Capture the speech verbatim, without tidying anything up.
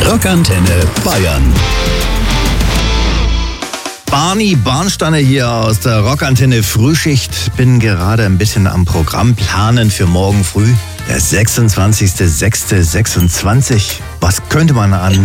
Rockantenne Bayern. Barney Barnsteiner hier aus der Rockantenne Frühschicht. Bin gerade ein bisschen am Programm planen für morgen früh. Der sechsundzwanzigster sechster sechsundzwanzig. Was könnte man an